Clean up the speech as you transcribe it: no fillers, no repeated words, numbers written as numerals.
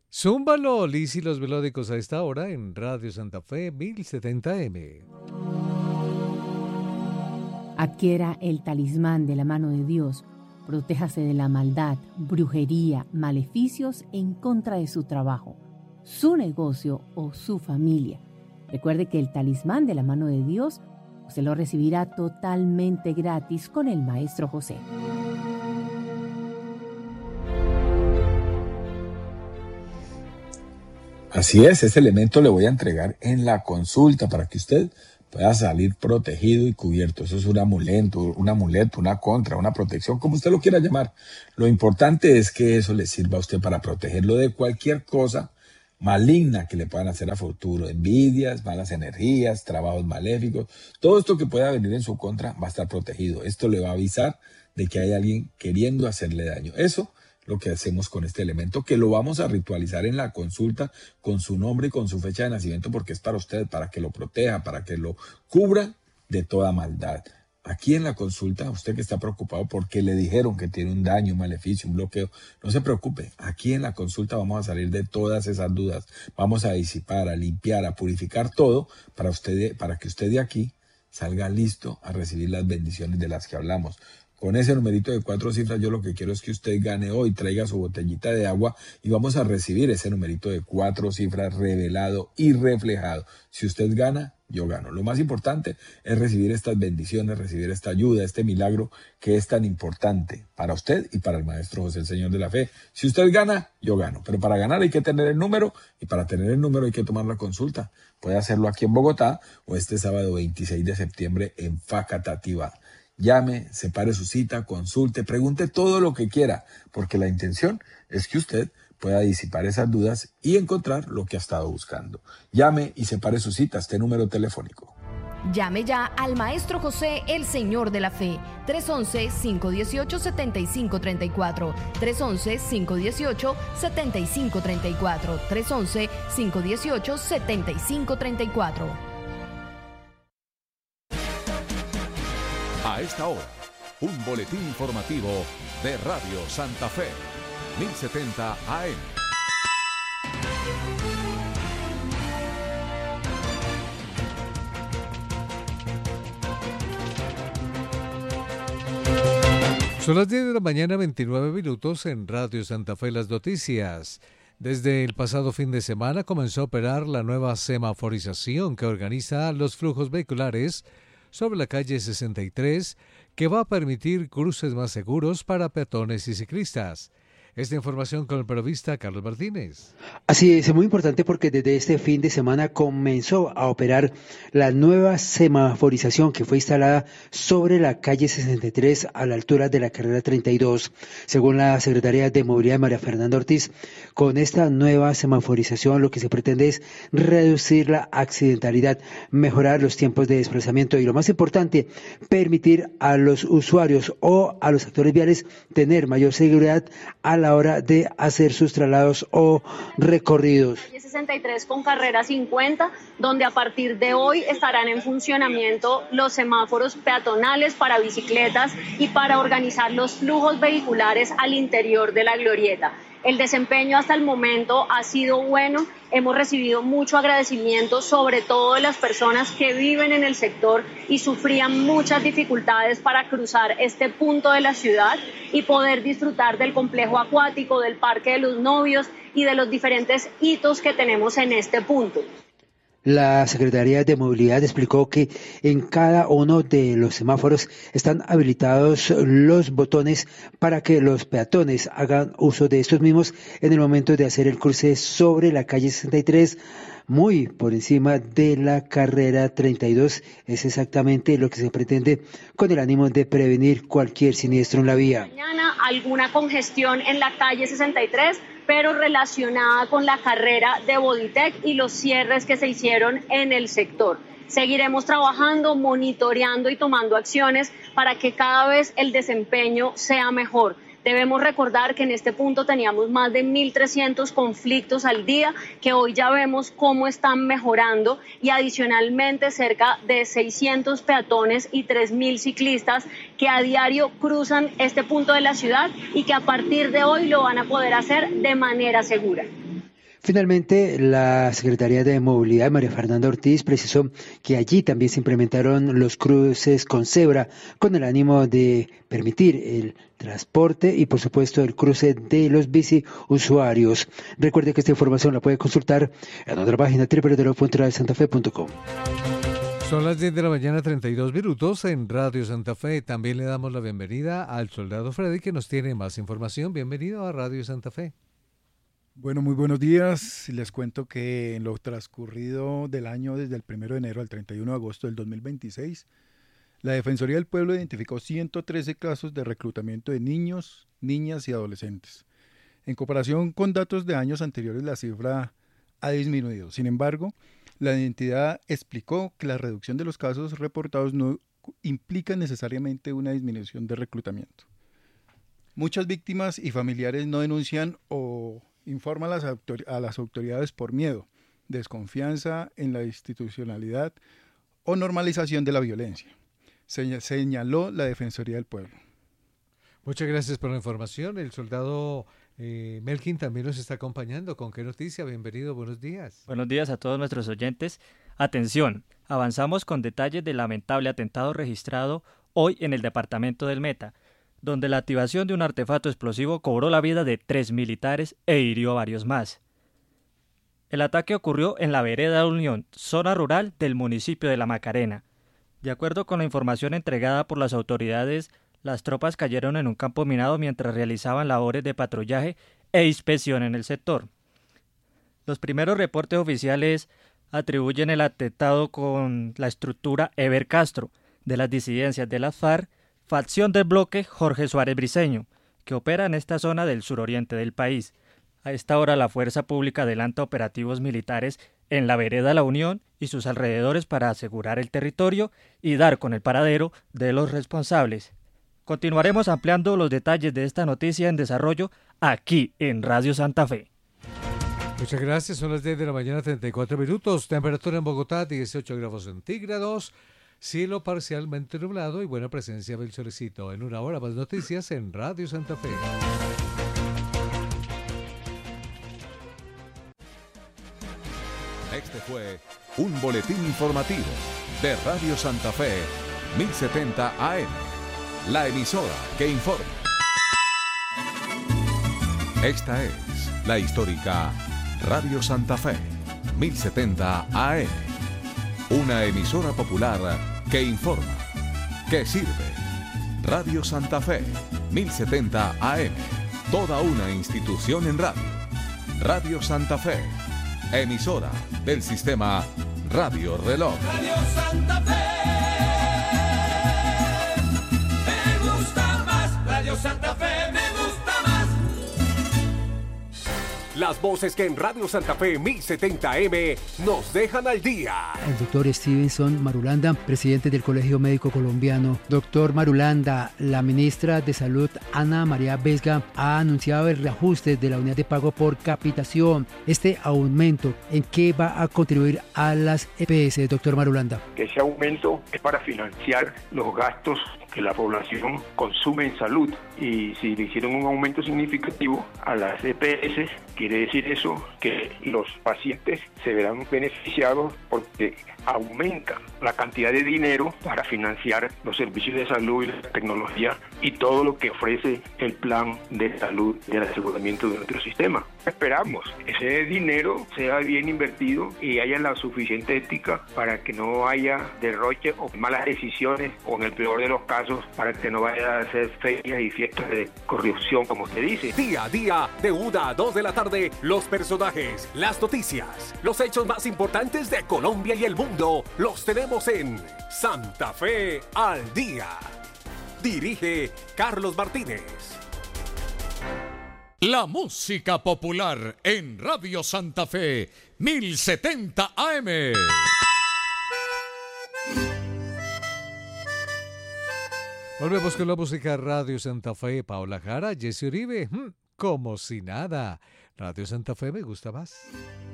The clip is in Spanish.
Zúmbalo, Liz y los melódicos a esta hora en Radio Santa Fe 1070M. Adquiera el talismán de la mano de Dios. Protéjase de la maldad, brujería, maleficios en contra de su trabajo, su negocio o su familia. Recuerde que el talismán de la mano de Dios se lo recibirá totalmente gratis con el Maestro José. Así es, ese elemento le voy a entregar en la consulta para que usted pueda salir protegido y cubierto. Eso es un amuleto, una contra, una protección, como usted lo quiera llamar. Lo importante es que eso le sirva a usted para protegerlo de cualquier cosa maligna que le puedan hacer a futuro, envidias, malas energías, trabajos maléficos, todo esto que pueda venir en su contra va a estar protegido. Esto le va a avisar de que hay alguien queriendo hacerle daño. Eso lo que hacemos con este elemento, que lo vamos a ritualizar en la consulta con su nombre y con su fecha de nacimiento, porque es para usted, para que lo proteja, para que lo cubra de toda maldad. Aquí en la consulta, usted que está preocupado porque le dijeron que tiene un daño, un maleficio, un bloqueo, no se preocupe. Aquí en la consulta vamos a salir de todas esas dudas. Vamos a disipar, a limpiar, a purificar todo para que usted de aquí salga listo a recibir las bendiciones de las que hablamos. Con ese numerito de 4 cifras, yo lo que quiero es que usted gane hoy, traiga su botellita de agua y vamos a recibir ese numerito de 4 cifras revelado y reflejado. Si usted gana, yo gano. Lo más importante es recibir estas bendiciones, recibir esta ayuda, este milagro que es tan importante para usted y para el Maestro José, el Señor de la Fe. Si usted gana, yo gano. Pero para ganar hay que tener el número y para tener el número hay que tomar la consulta. Puede hacerlo aquí en Bogotá o este sábado 26 de septiembre en Facatativá. Llame, separe su cita, consulte, pregunte todo lo que quiera, porque la intención es que usted pueda disipar esas dudas y encontrar lo que ha estado buscando. Llame y separe su cita, este número telefónico. Llame ya al Maestro José, el Señor de la Fe, 311-518-7534, 311-518-7534, 311-518-7534. A esta hora, un boletín informativo de Radio Santa Fe, 1070 AM. Son las 10 de la mañana, 29 minutos en Radio Santa Fe, las noticias. Desde el pasado fin de semana comenzó a operar la nueva semaforización que organiza los flujos vehiculares sobre la calle 63, que va a permitir cruces más seguros para peatones y ciclistas. Esta información con el periodista Carlos Martínez. Así es, muy importante porque desde este fin de semana comenzó a operar la nueva semaforización que fue instalada sobre la calle 63 a la altura de la carrera 32. Según la Secretaría de Movilidad María Fernanda Ortiz, con esta nueva semaforización lo que se pretende es reducir la accidentalidad, mejorar los tiempos de desplazamiento y lo más importante, permitir a los usuarios o a los actores viales tener mayor seguridad a la hora de hacer sus traslados o recorridos. Calle 63 con carrera 50, donde a partir de hoy estarán en funcionamiento los semáforos peatonales para bicicletas y para organizar los flujos vehiculares al interior de la glorieta. El desempeño hasta el momento ha sido bueno, hemos recibido mucho agradecimiento, sobre todo de las personas que viven en el sector y sufrían muchas dificultades para cruzar este punto de la ciudad y poder disfrutar del complejo acuático, del Parque de los Novios y de los diferentes hitos que tenemos en este punto. La Secretaría de Movilidad explicó que en cada uno de los semáforos están habilitados los botones para que los peatones hagan uso de estos mismos en el momento de hacer el cruce sobre la calle 63, muy por encima de la carrera 32. Es exactamente lo que se pretende con el ánimo de prevenir cualquier siniestro en la vía. Mañana alguna congestión en la calle 63, pero relacionada con la carrera de Boditec y los cierres que se hicieron en el sector. Seguiremos trabajando, monitoreando y tomando acciones para que cada vez el desempeño sea mejor. Debemos recordar que en este punto teníamos más de 1.300 conflictos al día, que hoy ya vemos cómo están mejorando, y adicionalmente cerca de 600 peatones y 3.000 ciclistas que a diario cruzan este punto de la ciudad y que a partir de hoy lo van a poder hacer de manera segura. Finalmente, la Secretaría de Movilidad, María Fernanda Ortiz, precisó que allí también se implementaron los cruces con cebra con el ánimo de permitir el transporte y, por supuesto, el cruce de los biciusuarios. Recuerde que esta información la puede consultar en nuestra página www.radiosantafe.com. Son las 10 de la mañana, 32 minutos en Radio Santa Fe. También le damos la bienvenida al soldado Freddy, que nos tiene más información. Bienvenido a Radio Santa Fe. Bueno, muy buenos días. Les cuento que en lo transcurrido del año, desde el 1 de enero al 31 de agosto del 2026, la Defensoría del Pueblo identificó 113 casos de reclutamiento de niños, niñas y adolescentes. En comparación con datos de años anteriores, la cifra ha disminuido. Sin embargo, la entidad explicó que la reducción de los casos reportados no implica necesariamente una disminución de reclutamiento. Muchas víctimas y familiares no denuncian o informan a las autoridades por miedo, desconfianza en la institucionalidad o normalización de la violencia, señaló la Defensoría del Pueblo. Muchas gracias por la información. El soldado Melkin también nos está acompañando. ¿Con qué noticia? Bienvenido, buenos días. Buenos días a todos nuestros oyentes. Atención, avanzamos con detalles del lamentable atentado registrado hoy en el departamento del Meta, donde la activación de un artefacto explosivo cobró la vida de 3 militares e hirió a varios más. El ataque ocurrió en la vereda Unión, zona rural del municipio de La Macarena. De acuerdo con la información entregada por las autoridades, las tropas cayeron en un campo minado mientras realizaban labores de patrullaje e inspección en el sector. Los primeros reportes oficiales atribuyen el atentado con la estructura Eber Castro, de las disidencias de las FARC, facción del bloque Jorge Suárez Briceño, que opera en esta zona del suroriente del país. A esta hora la fuerza pública adelanta operativos militares en la vereda La Unión y sus alrededores para asegurar el territorio y dar con el paradero de los responsables. Continuaremos ampliando los detalles de esta noticia en desarrollo aquí en Radio Santa Fe. Muchas gracias, son las 10 de la mañana, 34 minutos, temperatura en Bogotá 18 grados centígrados, cielo parcialmente nublado y buena presencia del solecito. En una hora más noticias en Radio Santa Fe. Este fue un boletín informativo de Radio Santa Fe, 1070 AM, la emisora que informa. Esta es la histórica Radio Santa Fe, 1070 AM. Una emisora popular que informa, que sirve. Radio Santa Fe, 1070 AM. Toda una institución en radio. Radio Santa Fe, emisora del sistema Radio Reloj. Radio Santa Fe, me gusta más. Radio Santa Fe, me gusta más. Las voces que en Radio Santa Fe 1070M nos dejan al día. El doctor Stevenson Marulanda, presidente del Colegio Médico Colombiano. Doctor Marulanda, la ministra de Salud, Ana María Vesga, ha anunciado el reajuste de la unidad de pago por capitación. Este aumento, ¿en qué va a contribuir a las EPS, doctor Marulanda? Ese aumento es para financiar los gastos que la población consume en salud, y si le hicieron un aumento significativo a las EPS, quiere decir eso que los pacientes se verán beneficiados porque aumenta la cantidad de dinero para financiar los servicios de salud y la tecnología y todo lo que ofrece el plan de salud del aseguramiento de nuestro sistema. Esperamos que ese dinero sea bien invertido y haya la suficiente ética para que no haya derroche o malas decisiones, o en el peor de los casos, para que no vaya a hacer ferias y fiestas de corrupción, como usted dice. Día a día, de 1 a 2 de la tarde, los personajes, las noticias, los hechos más importantes de Colombia y el mundo, los tenemos en Santa Fe al Día. Dirige Carlos Martínez. La música popular en Radio Santa Fe, 1070 AM. Volvemos con la música Radio Santa Fe. Paola Jara, Jesse Uribe, como si nada. Radio Santa Fe me gusta más.